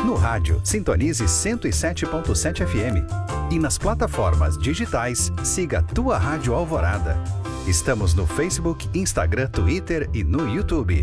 No rádio, sintonize 107.7 FM. E nas plataformas digitais, siga Tua Rádio Alvorada. Estamos no Facebook, Instagram, Twitter e no YouTube.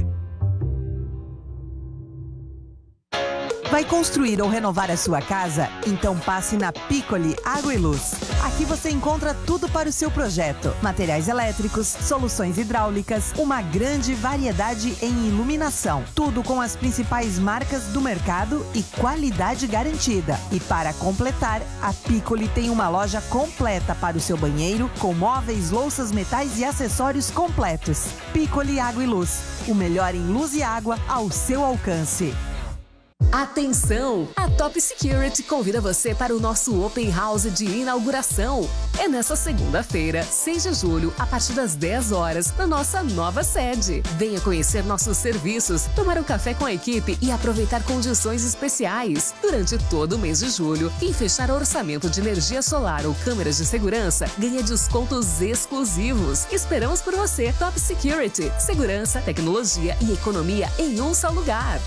Vai construir ou renovar a sua casa? Então passe na Piccoli Água e Luz. Aqui você encontra tudo para o seu projeto. Materiais elétricos, soluções hidráulicas, uma grande variedade em iluminação. Tudo com as principais marcas do mercado e qualidade garantida. E para completar, a Piccoli tem uma loja completa para o seu banheiro, com móveis, louças, metais e acessórios completos. Piccoli Água e Luz. O melhor em luz e água ao seu alcance. Atenção! A Top Security convida você para o nosso Open House de inauguração. É nesta segunda-feira, 6 de julho, a partir das 10 horas, na nossa nova sede. Venha conhecer nossos serviços, tomar um café com a equipe e aproveitar condições especiais. Durante todo o mês de julho, quem fechar orçamento de energia solar ou câmeras de segurança ganha descontos exclusivos. Esperamos por você, Top Security. Segurança, tecnologia e economia em um só lugar.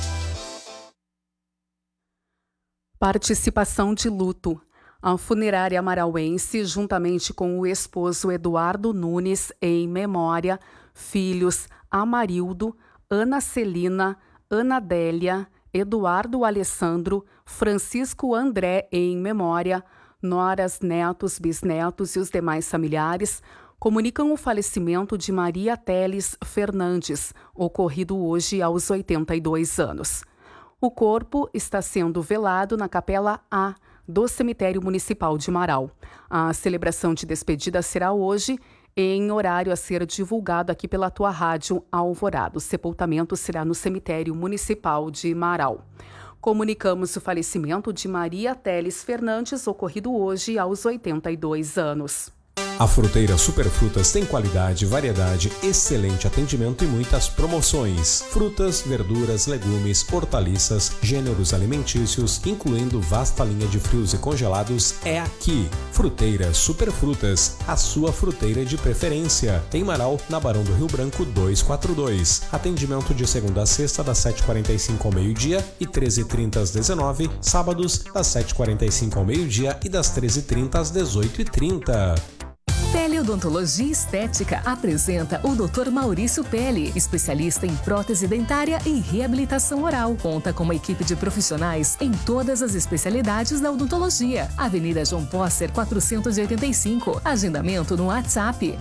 Participação de luto. A funerária amarauense, juntamente com o esposo Eduardo Nunes, em memória, filhos Amarildo, Ana Celina, Ana Délia, Eduardo Alessandro, Francisco André, em memória, noras, netos, bisnetos e os demais familiares, comunicam o falecimento de Maria Teles Fernandes, ocorrido hoje aos 82 anos. O corpo está sendo velado na Capela A do Cemitério Municipal de Marau. A celebração de despedida será hoje, em horário a ser divulgado aqui pela Tua Rádio Alvorada. O sepultamento será no Cemitério Municipal de Marau. Comunicamos o falecimento de Maria Teles Fernandes, ocorrido hoje aos 82 anos. A Fruteira Superfrutas tem qualidade, variedade, excelente atendimento e muitas promoções. Frutas, verduras, legumes, hortaliças, gêneros alimentícios, incluindo vasta linha de frios e congelados, é aqui. Fruteira Superfrutas, a sua fruteira de preferência. Em Marau, na Barão do Rio Branco 242. Atendimento de segunda a sexta, das 7h45 ao meio-dia e 13h30 às 19h. Sábados, das 7h45 ao meio-dia e das 13h30 às 18h30. Teleodontologia Estética apresenta o Dr. Maurício Pelle, especialista em prótese dentária e reabilitação oral. Conta com uma equipe de profissionais em todas as especialidades da odontologia. Avenida João Posser, 485. Agendamento no WhatsApp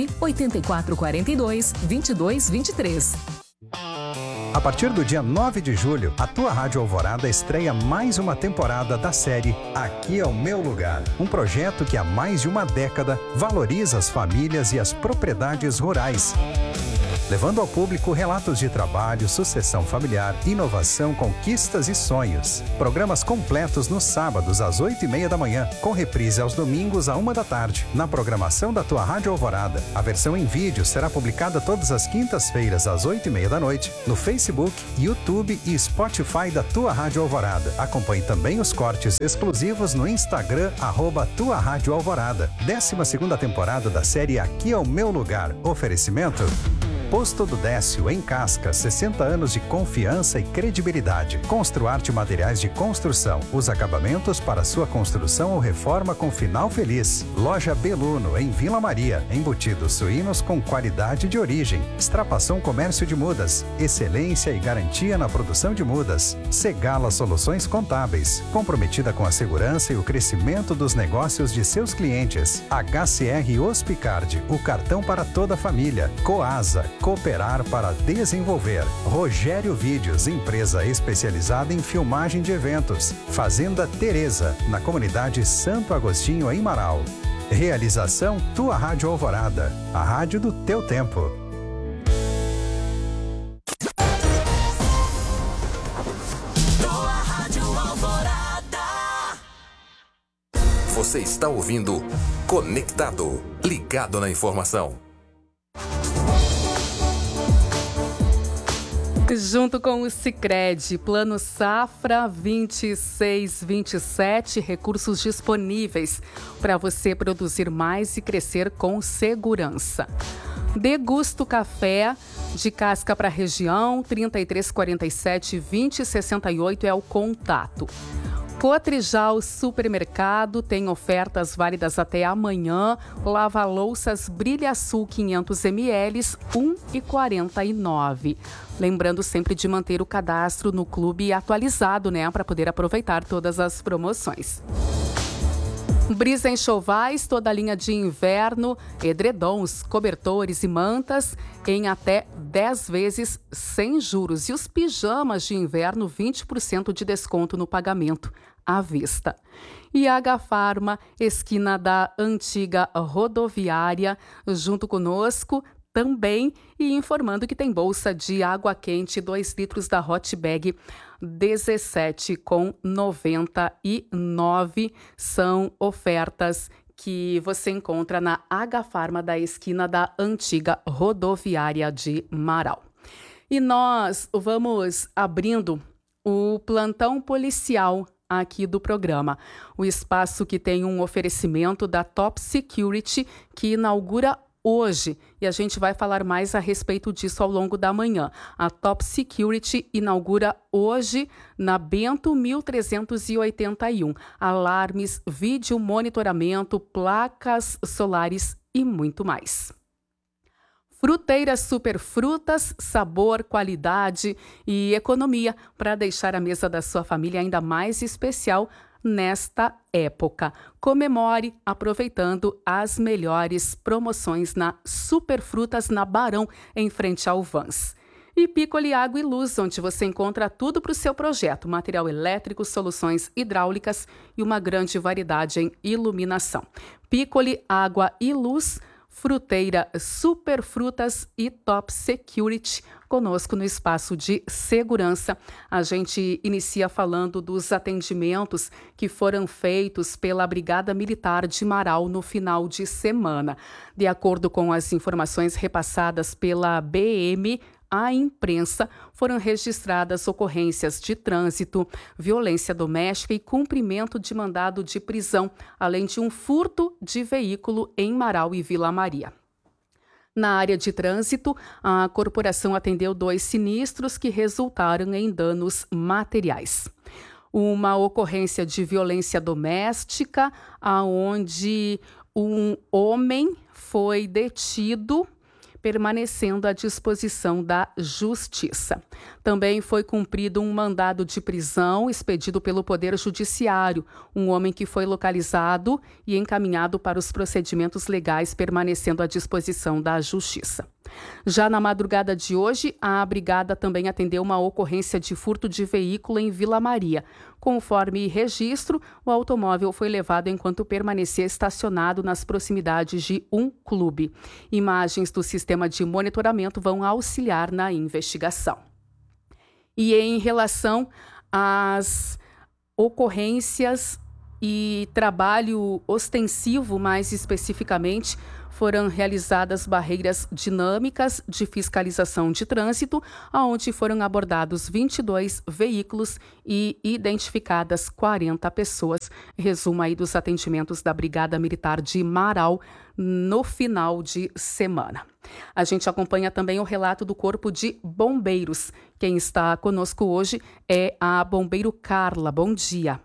98442-2223. A partir do dia 9 de julho, a Tua Rádio Alvorada estreia mais uma temporada da série Aqui é o Meu Lugar. Um projeto que há mais de uma década valoriza as famílias e as propriedades rurais, levando ao público relatos de trabalho, sucessão familiar, inovação, conquistas e sonhos. Programas completos nos sábados às 8h30 da manhã, com reprise aos domingos à 1 da tarde, na programação da Tua Rádio Alvorada. A versão em vídeo será publicada todas as quintas-feiras às 8h30 da noite, no Facebook, YouTube e Spotify da Tua Rádio Alvorada. Acompanhe também os cortes exclusivos no Instagram, @Tua Rádio Alvorada. 12ª temporada da série Aqui é o Meu Lugar. Oferecimento Posto do Décio, em Casca, 60 anos de confiança e credibilidade. Construarte Materiais de Construção, os acabamentos para sua construção ou reforma com final feliz. Loja Beluno, em Vila Maria, embutidos suínos com qualidade de origem. Extrapação Comércio de Mudas, excelência e garantia na produção de mudas. Segala Soluções Contábeis, comprometida com a segurança e o crescimento dos negócios de seus clientes. HCR Hospicard, o cartão para toda a família. Coasa, cooperar para desenvolver. Rogério Vídeos, empresa especializada em filmagem de eventos. Fazenda Teresa, na comunidade Santo Agostinho, em Marau. Realização Tua Rádio Alvorada, a rádio do teu tempo. Tua Rádio Alvorada. Você está ouvindo Conectado, ligado na informação. Junto com o Sicredi, Plano Safra 2627, recursos disponíveis para você produzir mais e crescer com segurança. Degusto Café, de casca para região, 3347-2068 é o contato. Cotrijal Supermercado tem ofertas válidas até amanhã. Lava-louças Brilha Sul 500 ml, R$ 1,49. Lembrando sempre de manter o cadastro no clube atualizado, para poder aproveitar todas as promoções. Brisa Enxovais, toda a linha de inverno, edredons, cobertores e mantas em até 10 vezes sem juros. E os pijamas de inverno, 20% de desconto no pagamento à vista. E Agafarma, esquina da antiga rodoviária, junto conosco também, e informando que tem bolsa de água quente, 2 litros da Hot Bag, R$17,99. São ofertas que você encontra na Agafarma da esquina da antiga rodoviária de Marau. E nós vamos abrindo o plantão policial aqui do programa. O espaço que tem um oferecimento da Top Security, que inaugura hoje, e a gente vai falar mais a respeito disso ao longo da manhã. A Top Security inaugura hoje na Bento 1381. Alarmes, vídeo monitoramento, placas solares e muito mais. Fruteiras Superfrutas, sabor, qualidade e economia para deixar a mesa da sua família ainda mais especial nesta época. Comemore aproveitando as melhores promoções na Superfrutas na Barão, em frente ao Vans. E Piccoli Água e Luz, onde você encontra tudo para o seu projeto, material elétrico, soluções hidráulicas e uma grande variedade em iluminação. Piccoli Água e Luz, Fruteira Superfrutas e Top Security, conosco no espaço de segurança. A gente inicia falando dos atendimentos que foram feitos pela Brigada Militar de Marau no final de semana. De acordo com as informações repassadas pela BM, à imprensa, foram registradas ocorrências de trânsito, violência doméstica e cumprimento de mandado de prisão, além de um furto de veículo em Marau e Vila Maria. Na área de trânsito, a corporação atendeu 2 sinistros que resultaram em danos materiais. Uma ocorrência de violência doméstica, onde um homem foi detido, permanecendo à disposição da Justiça. Também foi cumprido um mandado de prisão expedido pelo Poder Judiciário, um homem que foi localizado e encaminhado para os procedimentos legais, permanecendo à disposição da Justiça. Já na madrugada de hoje, a Brigada também atendeu uma ocorrência de furto de veículo em Vila Maria. Conforme registro, o automóvel foi levado enquanto permanecia estacionado nas proximidades de um clube. Imagens do sistema de monitoramento vão auxiliar na investigação. E em relação às ocorrências e trabalho ostensivo, mais especificamente, foram realizadas barreiras dinâmicas de fiscalização de trânsito, onde foram abordados 22 veículos e identificadas 40 pessoas. Resumo aí dos atendimentos da Brigada Militar de Marau no final de semana. A gente acompanha também o relato do Corpo de Bombeiros. Quem está conosco hoje é a bombeiro Carla. Bom dia.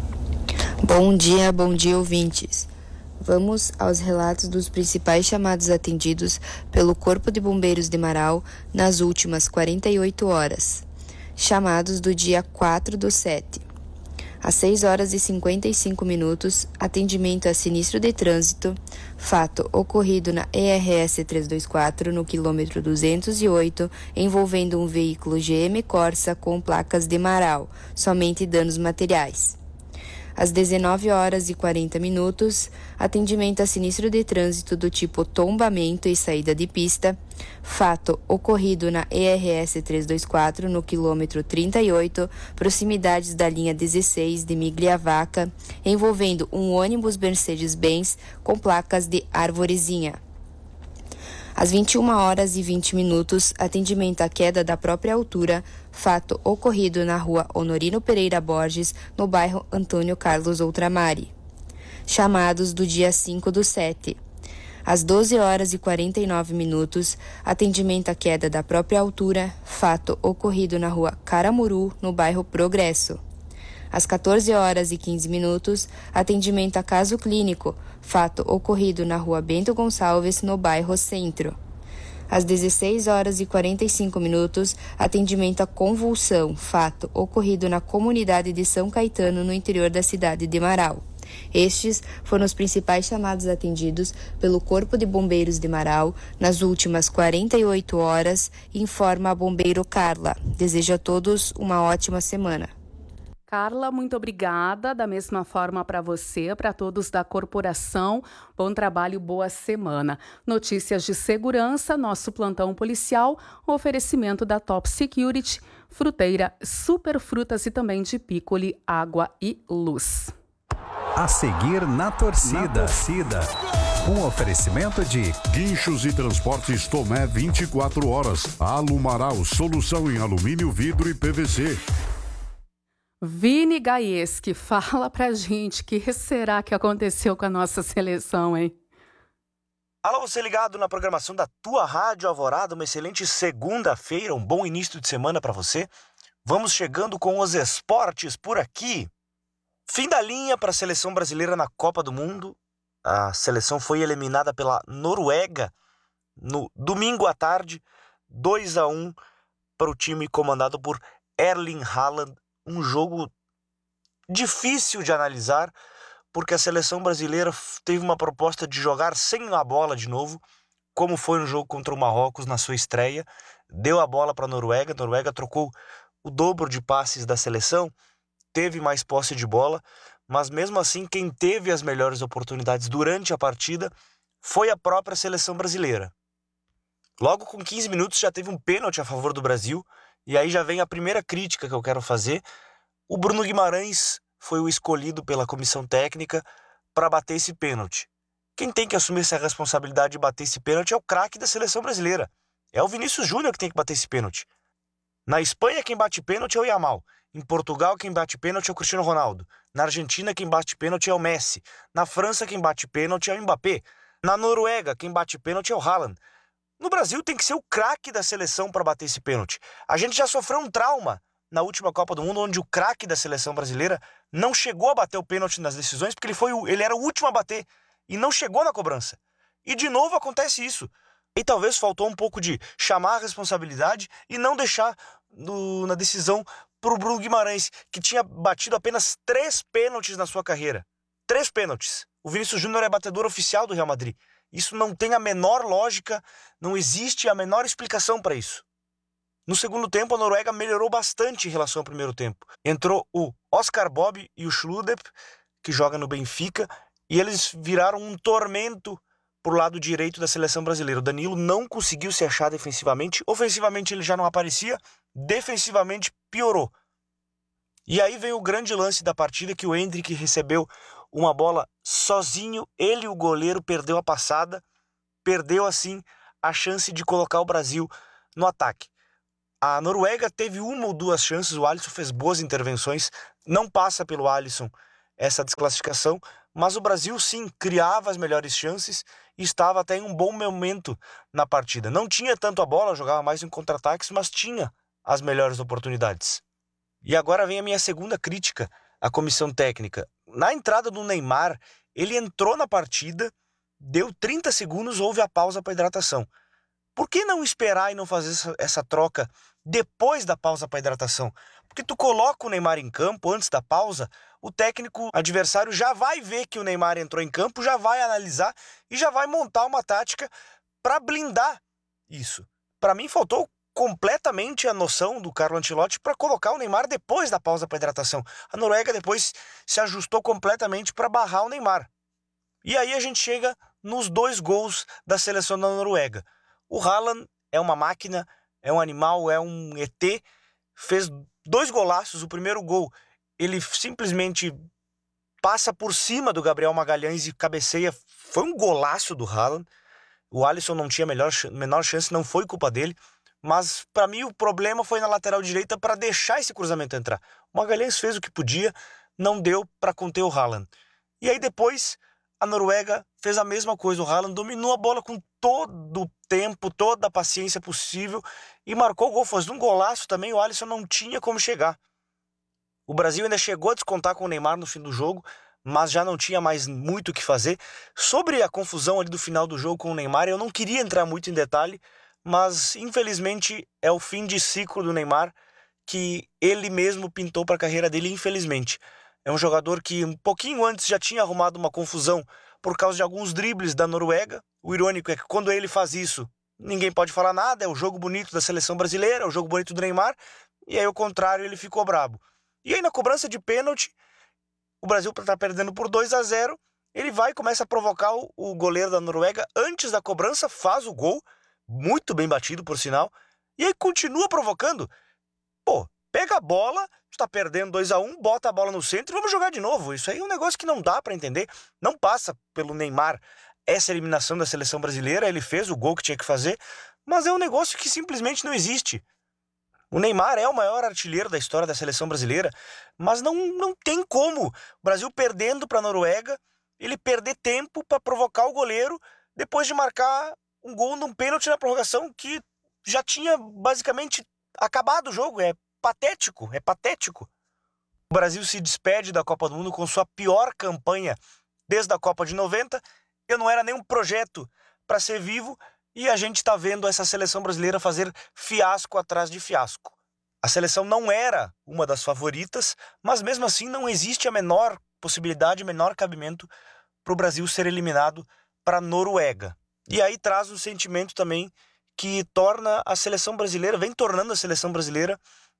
Bom dia, ouvintes. Vamos aos relatos dos principais chamados atendidos pelo Corpo de Bombeiros de Marau nas últimas 48 horas. Chamados do dia 4/7. Às 6 horas e 55 minutos, atendimento a sinistro de trânsito, fato ocorrido na ERS 324, no quilômetro 208, envolvendo um veículo GM Corsa com placas de Marau, somente danos materiais. Às 19 horas e 40 minutos, atendimento a sinistro de trânsito do tipo tombamento e saída de pista, fato ocorrido na ERS 324, no quilômetro 38, proximidades da linha 16 de Migliavaca, envolvendo um ônibus Mercedes-Benz com placas de Arvorezinha. Às 21 horas e 20 minutos, atendimento à queda da própria altura, fato ocorrido na rua Honorino Pereira Borges, no bairro Antônio Carlos Outramari. Chamados do dia 5/7. Às 12 horas e 49 minutos, atendimento à queda da própria altura, fato ocorrido na rua Caramuru, no bairro Progresso. Às 14 horas e 15 minutos, atendimento a caso clínico, fato ocorrido na rua Bento Gonçalves, no bairro Centro. Às 16 horas e 45 minutos, atendimento a convulsão, fato ocorrido na comunidade de São Caetano, no interior da cidade de Marau. Estes foram os principais chamados atendidos pelo Corpo de Bombeiros de Marau nas últimas 48 horas, informa a bombeiro Carla. Desejo a todos uma ótima semana. Carla, muito obrigada. Da mesma forma para você, para todos da corporação. Bom trabalho, boa semana. Notícias de segurança, nosso plantão policial, oferecimento da Top Security, Fruteira, Superfrutas e também de Piccoli, Água e Luz. A seguir na torcida. Um oferecimento de Guinchos e Transportes Tomé 24 horas. Alumaral, solução em alumínio, vidro e PVC. Vini Gaieski, fala pra gente o que será que aconteceu com a nossa seleção, hein? Alô, você ligado na programação da tua Rádio Alvorada, uma excelente segunda-feira, um bom início de semana pra você. Vamos chegando com os esportes por aqui. Fim da linha para a seleção brasileira na Copa do Mundo. A seleção foi eliminada pela Noruega no domingo à tarde, 2-1 para o time comandado por Erling Haaland. Um jogo difícil de analisar, porque a seleção brasileira teve uma proposta de jogar sem a bola de novo, como foi no jogo contra o Marrocos na sua estreia. Deu a bola para a Noruega trocou o dobro de passes da seleção, teve mais posse de bola, mas mesmo assim quem teve as melhores oportunidades durante a partida foi a própria seleção brasileira. Logo com 15 minutos já teve um pênalti a favor do Brasil, e aí já vem a primeira crítica que eu quero fazer. O Bruno Guimarães foi o escolhido pela comissão técnica para bater esse pênalti. Quem tem que assumir essa responsabilidade de bater esse pênalti é o craque da seleção brasileira. É o Vinícius Júnior que tem que bater esse pênalti. Na Espanha quem bate pênalti é o Yamal. Em Portugal quem bate pênalti é o Cristiano Ronaldo. Na Argentina quem bate pênalti é o Messi. Na França quem bate pênalti é o Mbappé. Na Noruega quem bate pênalti é o Haaland. No Brasil tem que ser o craque da seleção para bater esse pênalti. A gente já sofreu um trauma na última Copa do Mundo, onde o craque da seleção brasileira não chegou a bater o pênalti nas decisões, porque ele era o último a bater e não chegou na cobrança. E de novo acontece isso. E talvez faltou um pouco de chamar a responsabilidade e não deixar na decisão para o Bruno Guimarães, que tinha batido apenas 3 pênaltis na sua carreira. 3 pênaltis. O Vinícius Júnior é batedor oficial do Real Madrid. Isso não tem a menor lógica, não existe a menor explicação para isso. No segundo tempo, a Noruega melhorou bastante em relação ao primeiro tempo. Entrou o Oscar Bob e o Schludep, que joga no Benfica, e eles viraram um tormento pro lado direito da seleção brasileira. O Danilo não conseguiu se achar defensivamente. Ofensivamente ele já não aparecia, defensivamente piorou. E aí vem o grande lance da partida, que o Endrick recebeu uma bola sozinho, ele e o goleiro perdeu a passada, perdeu assim a chance de colocar o Brasil no ataque. A Noruega teve 1 ou 2 chances, o Alisson fez boas intervenções, não passa pelo Alisson essa desclassificação, mas o Brasil sim criava as melhores chances e estava até em um bom momento na partida. Não tinha tanto a bola, jogava mais em contra-ataques, mas tinha as melhores oportunidades. E agora vem a minha segunda crítica à comissão técnica. Na entrada do Neymar, ele entrou na partida, deu 30 segundos, houve a pausa para hidratação. Por que não esperar e não fazer essa troca depois da pausa para hidratação? Porque tu coloca o Neymar em campo antes da pausa, o técnico adversário já vai ver que o Neymar entrou em campo, já vai analisar e já vai montar uma tática para blindar isso. Para mim faltou completamente a noção do Carlo Ancelotti para colocar o Neymar depois da pausa para hidratação. A Noruega depois se ajustou completamente para barrar o Neymar. E aí a gente chega nos 2 gols da seleção da Noruega. O Haaland é uma máquina, é um animal, é um ET, fez 2 golaços. O primeiro gol, ele simplesmente passa por cima do Gabriel Magalhães e cabeceia. Foi um golaço do Haaland. O Alisson não tinha menor chance, não foi culpa dele. Mas para mim o problema foi na lateral direita para deixar esse cruzamento entrar. O Magalhães fez o que podia, não deu para conter o Haaland. E aí depois a Noruega fez a mesma coisa. O Haaland dominou a bola com todo o tempo, toda a paciência possível e marcou o gol. Fez um golaço também, o Alisson não tinha como chegar. O Brasil ainda chegou a descontar com o Neymar no fim do jogo, mas já não tinha mais muito o que fazer. Sobre a confusão ali do final do jogo com o Neymar, eu não queria entrar muito em detalhe, mas infelizmente é o fim de ciclo do Neymar que ele mesmo pintou para a carreira dele, infelizmente. É um jogador que um pouquinho antes já tinha arrumado uma confusão por causa de alguns dribles da Noruega. O irônico é que quando ele faz isso, ninguém pode falar nada, é o jogo bonito da seleção brasileira, é o jogo bonito do Neymar, e aí ao contrário ele ficou brabo. E aí na cobrança de pênalti, o Brasil está perdendo por 2-0, ele vai e começa a provocar o goleiro da Noruega antes da cobrança, faz o gol, muito bem batido por sinal, e aí continua provocando. Pô, pega a bola, está perdendo 2-1, bota a bola no centro e vamos jogar de novo. Isso aí é um negócio que não dá para entender. Não passa pelo Neymar essa eliminação da seleção brasileira, ele fez o gol que tinha que fazer, mas é um negócio que simplesmente não existe. O Neymar é o maior artilheiro da história da seleção brasileira, mas não tem como o Brasil perdendo para a Noruega, ele perder tempo para provocar o goleiro depois de marcar um gol num pênalti na prorrogação que já tinha basicamente acabado o jogo. É patético. O Brasil se despede da Copa do Mundo com sua pior campanha desde a Copa de 90. Eu não era nenhum projeto para ser vivo e a gente está vendo essa seleção brasileira fazer fiasco atrás de fiasco. A seleção não era uma das favoritas, mas mesmo assim não existe a menor possibilidade, o menor cabimento para o Brasil ser eliminado para a Noruega. E aí traz um sentimento também que torna a seleção brasileira, vem tornando a seleção brasileira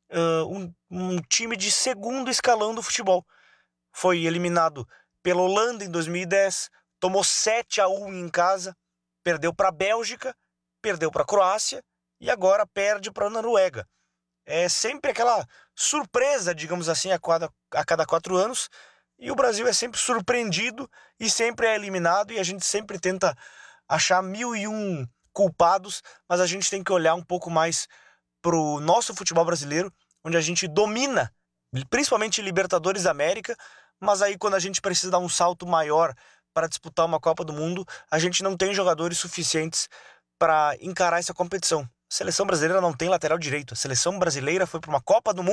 um time de segundo escalão do futebol. Foi eliminado pela Holanda em 2010, tomou 7-1 em casa, perdeu para a Bélgica, perdeu para a Croácia e agora perde para a Noruega. É sempre aquela surpresa, digamos assim, a cada 4 anos, e o Brasil é sempre surpreendido e sempre é eliminado, e a gente sempre tenta achar 1001 culpados, mas a gente tem que olhar um pouco mais para o nosso futebol brasileiro, onde a gente domina, principalmente Libertadores da América, mas aí quando a gente precisa dar um salto maior para disputar uma Copa do Mundo, a gente não tem jogadores suficientes para encarar essa competição. A seleção brasileira não tem lateral direito. A seleção brasileira foi para uma Copa do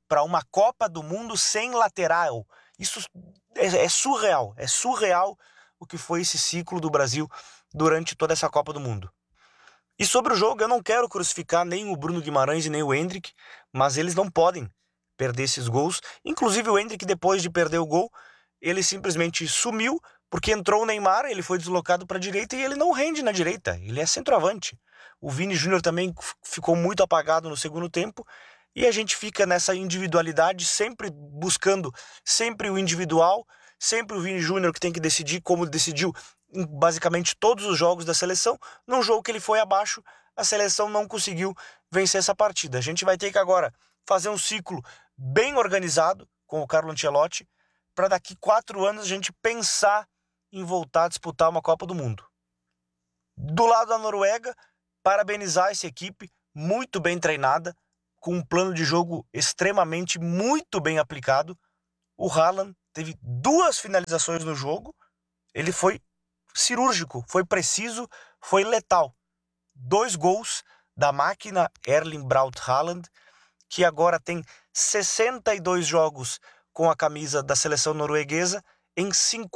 Mundo sem lateral. Isso é surreal. É surreal o que foi esse ciclo do Brasil durante toda essa Copa do Mundo. E sobre o jogo, eu não quero crucificar nem o Bruno Guimarães e nem o Endrick, mas eles não podem perder esses gols. Inclusive o Endrick, depois de perder o gol, ele simplesmente sumiu, porque entrou o Neymar, ele foi deslocado para a direita e ele não rende na direita, ele é centroavante. O Vini Júnior também ficou muito apagado no segundo tempo e a gente fica nessa individualidade, sempre buscando sempre o individual, sempre o Vini Júnior que tem que decidir, como decidiu em basicamente todos os jogos da seleção. Num jogo que ele foi abaixo, a seleção não conseguiu vencer essa partida. A gente vai ter que agora fazer um ciclo bem organizado com o Carlo Ancelotti para daqui 4 anos a gente pensar em voltar a disputar uma Copa do Mundo. Do lado da Noruega, parabenizar essa equipe, muito bem treinada, com um plano de jogo extremamente muito bem aplicado. O Haaland teve 2 finalizações no jogo, ele foi cirúrgico, foi preciso, foi letal. 2 gols da máquina Erling Braut Haaland, que agora tem 62 jogos com a camisa da seleção norueguesa em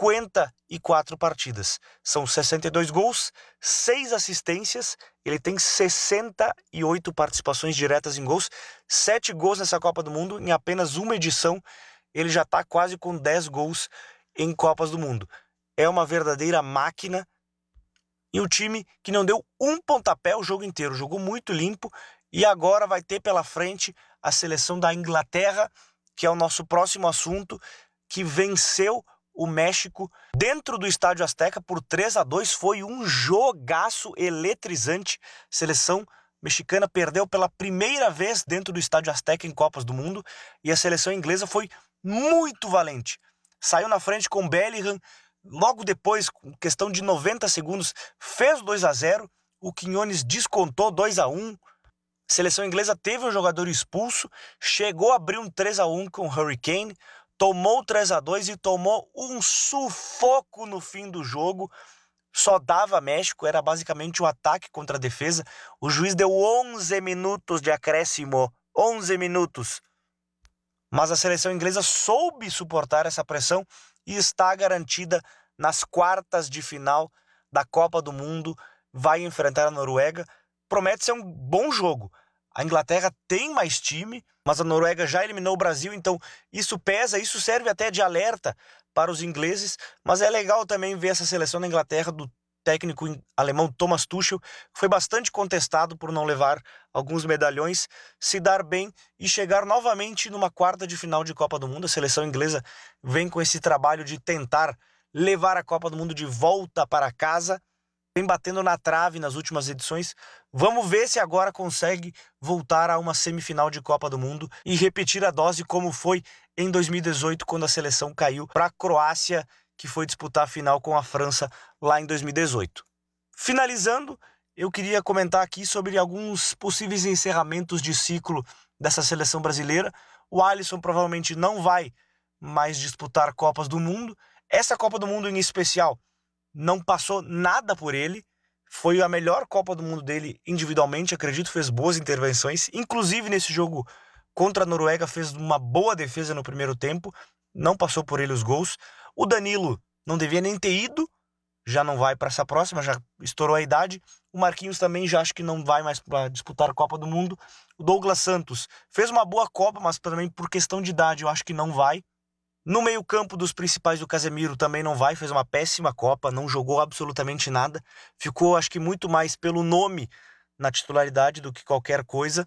54 partidas. São 62 gols, 6 assistências, ele tem 68 participações diretas em gols, 7 gols nessa Copa do Mundo, em apenas uma edição ele já está quase com 10 gols em Copas do Mundo. É uma verdadeira máquina, e o time que não deu um pontapé o jogo inteiro, jogou muito limpo, e agora vai ter pela frente a seleção da Inglaterra, que é o nosso próximo assunto, que venceu o México dentro do Estádio Azteca por 3-2. Foi um jogaço eletrizante. A seleção mexicana perdeu pela primeira vez dentro do Estádio Azteca em Copas do Mundo, e a seleção inglesa foi muito valente. Saiu na frente com Bellingham, logo depois, com questão de 90 segundos, fez 2-0, o Quiñones descontou 2-1. A seleção inglesa teve um jogador expulso, chegou a abrir um 3-1 com o Harry Kane, tomou 3-2 e tomou um sufoco no fim do jogo. só dava México, era basicamente um ataque contra a defesa. O juiz deu 11 minutos de acréscimo, 11 minutos. Mas a seleção inglesa soube suportar essa pressão e está garantida nas quartas de final da Copa do Mundo. Vai enfrentar a Noruega. Promete ser um bom jogo. A Inglaterra tem mais time, mas a Noruega já eliminou o Brasil, então isso pesa, isso serve até de alerta para os ingleses, mas é legal também ver essa seleção da Inglaterra do técnico alemão Thomas Tuchel, que foi bastante contestado por não levar alguns medalhões, se dar bem e chegar novamente numa quarta de final de Copa do Mundo. A seleção inglesa vem com esse trabalho de tentar levar a Copa do Mundo de volta para casa, vem batendo na trave nas últimas edições. Vamos ver se agora consegue voltar a uma semifinal de Copa do Mundo e repetir a dose como foi em 2018, quando a seleção caiu para a Croácia, que foi disputar a final com a França lá em 2018. Finalizando, eu queria comentar aqui sobre alguns possíveis encerramentos de ciclo dessa seleção brasileira. O Alisson provavelmente não vai mais disputar Copas do Mundo. Essa Copa do Mundo em especial não passou nada por ele. Foi a melhor Copa do Mundo dele individualmente, acredito, fez boas intervenções. Inclusive nesse jogo contra a Noruega fez uma boa defesa no primeiro tempo. Não passou por ele os gols. O Danilo não devia nem ter ido, já não vai para essa próxima, já estourou a idade. O Marquinhos também já acho que não vai mais para disputar a Copa do Mundo. O Douglas Santos fez uma boa Copa, mas também por questão de idade eu acho que não vai. No meio-campo dos principais, o Casemiro também não vai, fez uma péssima Copa, não jogou absolutamente nada. Ficou, acho que, muito mais pelo nome na titularidade do que qualquer coisa.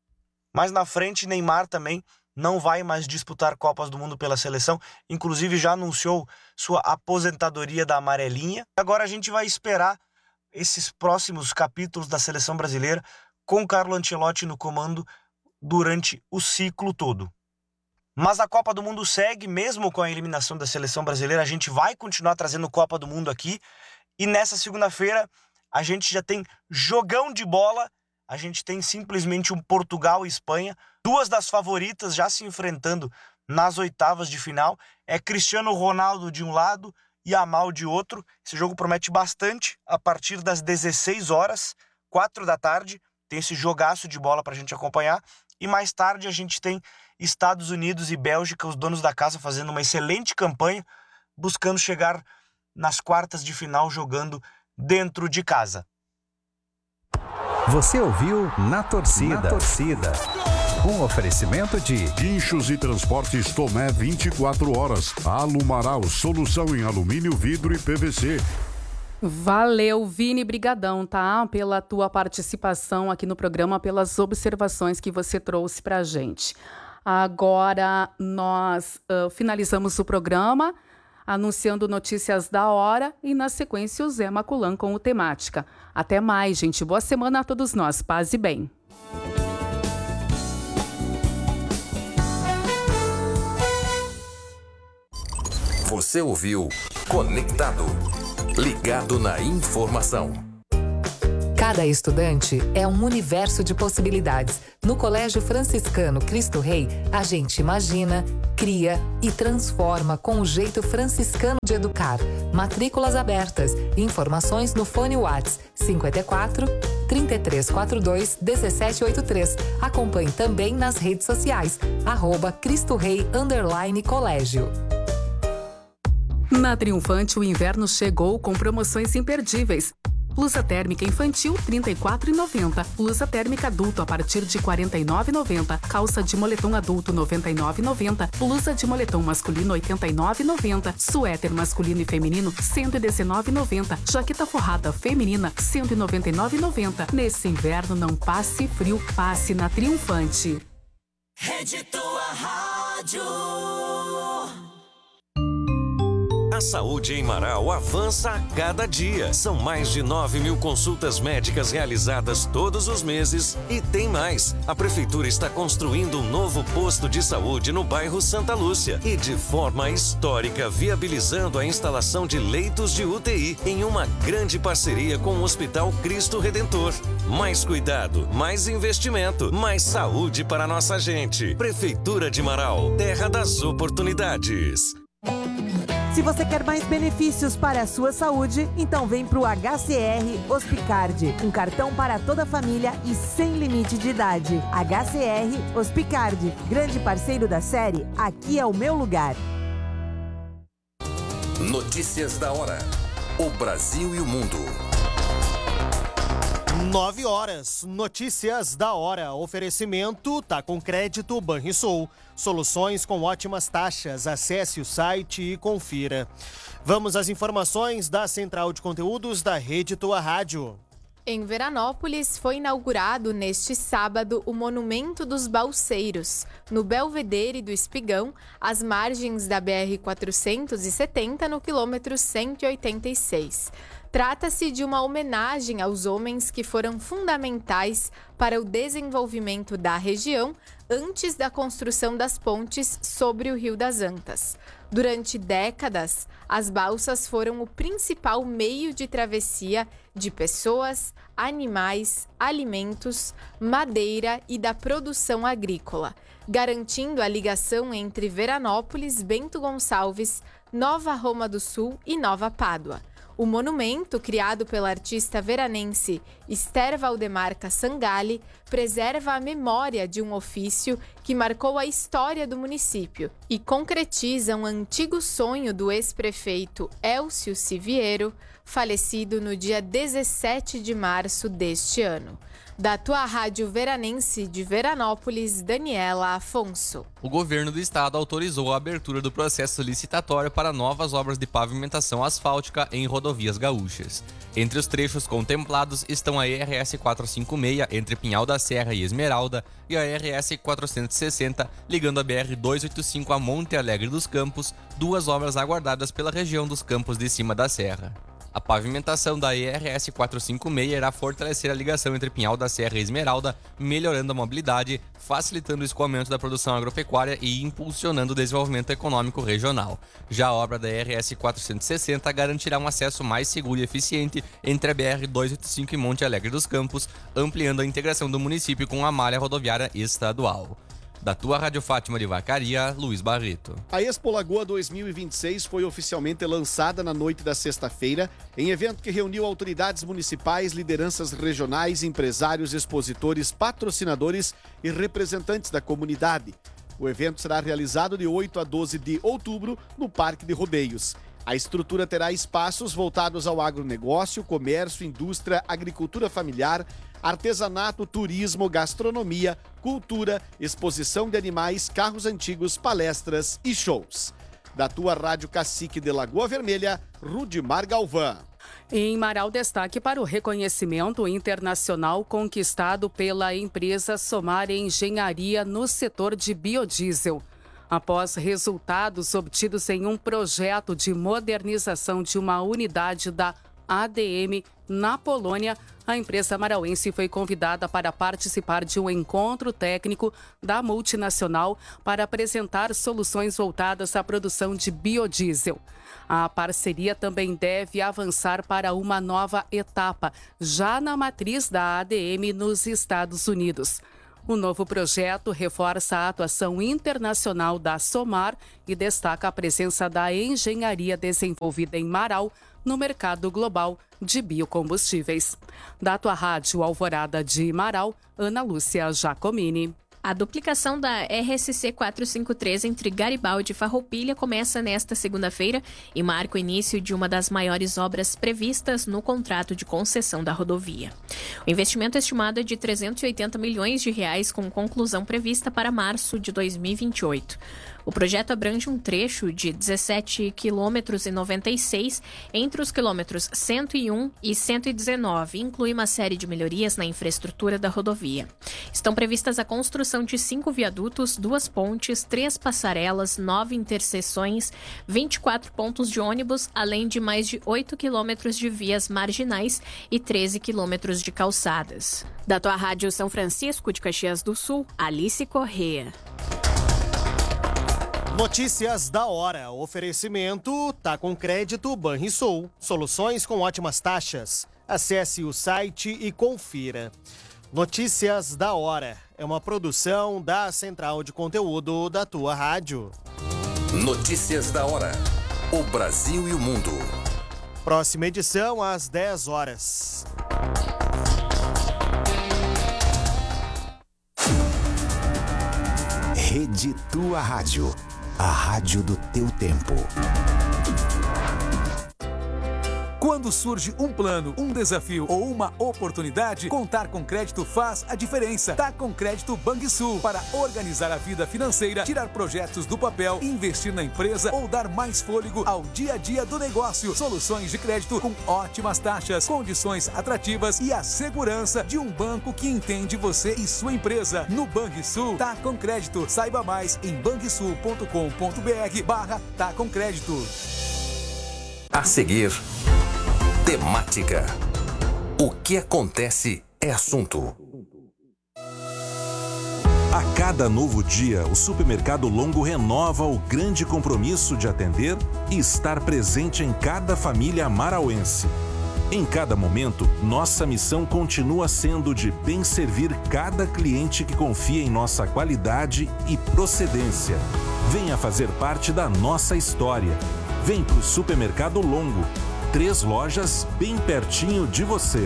Mas na frente, Neymar também não vai mais disputar Copas do Mundo pela seleção. Inclusive já anunciou sua aposentadoria da amarelinha. Agora a gente vai esperar esses próximos capítulos da seleção brasileira com Carlo Ancelotti no comando durante o ciclo todo. Mas a Copa do Mundo segue, mesmo com a eliminação da seleção brasileira. A gente vai continuar trazendo Copa do Mundo aqui. E nessa segunda-feira a gente já tem jogão de bola. A gente tem simplesmente um Portugal e Espanha. Duas das favoritas já se enfrentando nas oitavas de final. É Cristiano Ronaldo de um lado e Yamal de outro. Esse jogo promete bastante. A partir das 16 horas, 4 da tarde, tem esse jogaço de bola para a gente acompanhar. E mais tarde a gente tem Estados Unidos e Bélgica, os donos da casa, fazendo uma excelente campanha, buscando chegar nas quartas de final jogando dentro de casa. Você ouviu Na Torcida. Um oferecimento de Guinchos e Transportes Tomé 24 horas. Alumaral, solução em alumínio, vidro e PVC. Valeu, Vini, brigadão, tá? Pela tua participação aqui no programa, pelas observações que você trouxe pra gente. Agora nós finalizamos o programa anunciando notícias da hora e na sequência o Zé Maculan com o Temática. Até mais, gente. Boa semana a todos nós. Paz e bem. Você ouviu Conectado. Ligado na informação. Cada estudante é um universo de possibilidades. No Colégio Franciscano Cristo Rei, a gente imagina, cria e transforma com o jeito franciscano de educar. Matrículas abertas. Informações no fone Whats 54 3342 1783. Acompanhe também nas redes sociais @CristoRei_Colégio. Na Triunfante, o inverno chegou com promoções imperdíveis. Blusa térmica infantil R$ 34,90. Blusa térmica adulto a partir de R$ 49,90. Calça de moletom adulto R$ 99,90. Blusa de moletom masculino R$ 89,90. Suéter masculino e feminino R$ 119,90. Jaqueta forrada feminina R$ 199,90. Nesse inverno não passe frio, passe na Triunfante. Rede Tua Rádio. A saúde em Marau avança a cada dia. São mais de 9.000 consultas médicas realizadas todos os meses e tem mais. A Prefeitura está construindo um novo posto de saúde no bairro Santa Lúcia e de forma histórica viabilizando a instalação de leitos de UTI em uma grande parceria com o Hospital Cristo Redentor. Mais cuidado, mais investimento, mais saúde para a nossa gente. Prefeitura de Marau, terra das oportunidades. Se você quer mais benefícios para a sua saúde, então vem para o HCR Hospicard, um cartão para toda a família e sem limite de idade. HCR Hospicard, grande parceiro da série Aqui é o Meu Lugar. Notícias da hora. O Brasil e o mundo. 9 horas, notícias da hora. Oferecimento tá com crédito Banrisul. Soluções com ótimas taxas. Acesse o site e confira. Vamos às informações da Central de Conteúdos da Rede Tua Rádio. Em Veranópolis, foi inaugurado neste sábado o Monumento dos Balseiros, no Belvedere do Espigão, às margens da BR-470, no quilômetro 186. Trata-se de uma homenagem aos homens que foram fundamentais para o desenvolvimento da região antes da construção das pontes sobre o Rio das Antas. Durante décadas, as balsas foram o principal meio de travessia de pessoas, animais, alimentos, madeira e da produção agrícola, garantindo a ligação entre Veranópolis, Bento Gonçalves, Nova Roma do Sul e Nova Pádua. O monumento, criado pela artista veranense Esther Valdemar Cassangali, preserva a memória de um ofício que marcou a história do município e concretiza um antigo sonho do ex-prefeito Elcio Siviero, falecido no dia 17 de março deste ano. Da Tua Rádio Veranense de Veranópolis, Daniela Afonso. O governo do estado autorizou a abertura do processo licitatório para novas obras de pavimentação asfáltica em rodovias gaúchas. Entre os trechos contemplados estão a RS 456 entre Pinhal da Serra e Esmeralda e a RS 460 ligando a BR 285 a Monte Alegre dos Campos, duas obras aguardadas pela região dos Campos de Cima da Serra. A pavimentação da ERS 456 irá fortalecer a ligação entre Pinhal da Serra e Esmeralda, melhorando a mobilidade, facilitando o escoamento da produção agropecuária e impulsionando o desenvolvimento econômico regional. Já a obra da ERS 460 garantirá um acesso mais seguro e eficiente entre a BR 285 e Monte Alegre dos Campos, ampliando a integração do município com a malha rodoviária estadual. Da Tua Rádio Fátima de Vacaria, Luiz Barreto. A Expo Lagoa 2026 foi oficialmente lançada na noite da sexta-feira, em evento que reuniu autoridades municipais, lideranças regionais, empresários, expositores, patrocinadores e representantes da comunidade. O evento será realizado de 8 a 12 de outubro no Parque de Rodeios. A estrutura terá espaços voltados ao agronegócio, comércio, indústria, agricultura familiar, artesanato, turismo, gastronomia, cultura, exposição de animais, carros antigos, palestras e shows. Da Tua Rádio Cacique de Lagoa Vermelha, Rudimar Galvão. Em Marau, destaque para o reconhecimento internacional conquistado pela empresa Somar Engenharia no setor de biodiesel. Após resultados obtidos em um projeto de modernização de uma unidade da ADM na Polônia, a empresa marauense foi convidada para participar de um encontro técnico da multinacional para apresentar soluções voltadas à produção de biodiesel. A parceria também deve avançar para uma nova etapa, já na matriz da ADM nos Estados Unidos. O novo projeto reforça a atuação internacional da Somar e destaca a presença da engenharia desenvolvida em Marau no mercado global de biocombustíveis. Da Tua Rádio Alvorada de Marau, Ana Lúcia Giacomini. A duplicação da RSC 453 entre Garibaldi e Farroupilha começa nesta segunda-feira e marca o início de uma das maiores obras previstas no contrato de concessão da rodovia. O investimento estimado é de 380 milhões de reais, com conclusão prevista para março de 2028. O projeto abrange um trecho de 17,96 km entre os quilômetros 101 e 119 e inclui uma série de melhorias na infraestrutura da rodovia. Estão previstas a construção de 5 viadutos, 2 pontes, 3 passarelas, 9 interseções, 24 pontos de ônibus, além de mais de 8 quilômetros de vias marginais e 13 quilômetros de calçadas. Da Tua Rádio São Francisco de Caxias do Sul, Alice Corrêa. Notícias da hora. Oferecimento tá com crédito Banrisul. Soluções com ótimas taxas. Acesse o site e confira. Notícias da hora. É uma produção da Central de Conteúdo da Tua Rádio. Notícias da hora. O Brasil e o mundo. Próxima edição às 10 horas. Rede Tua Rádio. A rádio do teu tempo. Quando surge um plano, um desafio ou uma oportunidade, contar com crédito faz a diferença. Tá com crédito Banrisul para organizar a vida financeira, tirar projetos do papel, investir na empresa ou dar mais fôlego ao dia a dia do negócio. Soluções de crédito com ótimas taxas, condições atrativas e a segurança de um banco que entende você e sua empresa. No Banrisul, tá com crédito. Saiba mais em banrisul.com.br/tá com crédito. A seguir, temática. O que acontece é assunto. A cada novo dia, o Supermercado Longo renova o grande compromisso de atender e estar presente em cada família amarauense. Em cada momento, nossa missão continua sendo de bem servir cada cliente que confia em nossa qualidade e procedência. Venha fazer parte da nossa história. Vem pro Supermercado Longo. 3 lojas bem pertinho de você.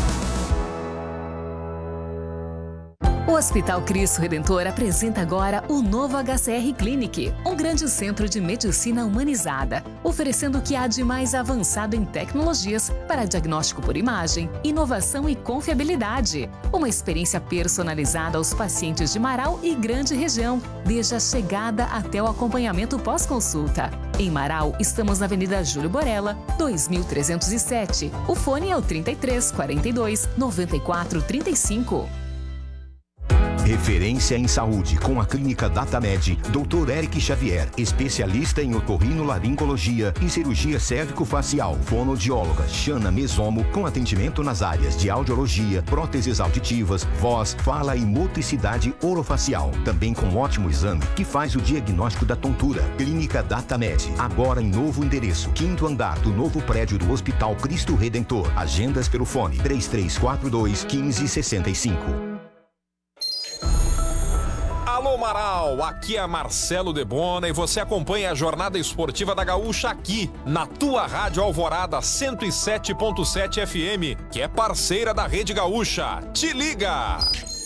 O Hospital Cristo Redentor apresenta agora o novo HCR Clinic, um grande centro de medicina humanizada, oferecendo o que há de mais avançado em tecnologias para diagnóstico por imagem, inovação e confiabilidade. Uma experiência personalizada aos pacientes de Marau e grande região, desde a chegada até o acompanhamento pós-consulta. Em Marau, estamos na Avenida Júlio Borella, 2307. O fone é o 33 42 94 35. Referência em saúde com a Clínica DataMed, Dr. Eric Xavier, especialista em otorrinolaringologia e cirurgia cérvico-facial, fonoaudióloga Xana Mesomo, com atendimento nas áreas de audiologia, próteses auditivas, voz, fala e motricidade orofacial. Também com ótimo exame que faz o diagnóstico da tontura. Clínica DataMed, agora em novo endereço, 5º andar do novo prédio do Hospital Cristo Redentor. Agendas pelo fone 3342 1565. Alô Marau, aqui é Marcelo Debona e você acompanha a jornada esportiva da Gaúcha aqui, na tua Rádio Alvorada 107.7 FM, que é parceira da Rede Gaúcha. Te liga!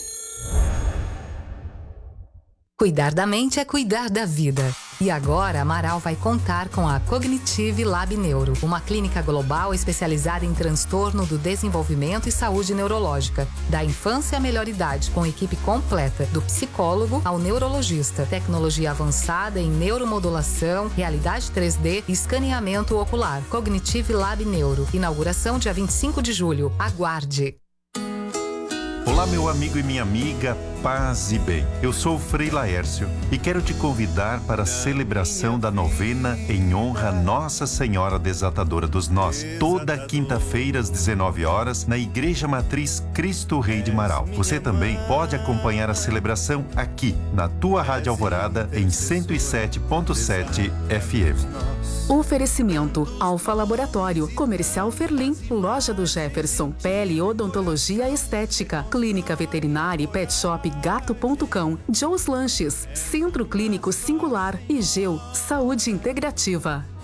Cuidar da mente é cuidar da vida. E agora, Amaral vai contar com a Cognitive Lab Neuro, uma clínica global especializada em transtorno do desenvolvimento e saúde neurológica, da infância à melhor idade, com equipe completa, do psicólogo ao neurologista, tecnologia avançada em neuromodulação, realidade 3D e escaneamento ocular. Cognitive Lab Neuro, inauguração dia 25 de julho. Aguarde! Olá, meu amigo e minha amiga, paz e bem. Eu sou o Frei Laércio e quero te convidar para a celebração da novena em honra a Nossa Senhora Desatadora dos Nós, toda quinta-feira às 19 horas na Igreja Matriz Cristo Rei de Marau. Você também pode acompanhar a celebração aqui, na tua Rádio Alvorada, em 107.7 FM. Oferecimento: Alfa Laboratório, Comercial Ferlim, Loja do Jefferson, Pele e Odontologia Estética, Clínica Veterinária e Pet Shop Gato.cão, Joe's Lanches, Centro Clínico Singular e Geu Saúde Integrativa.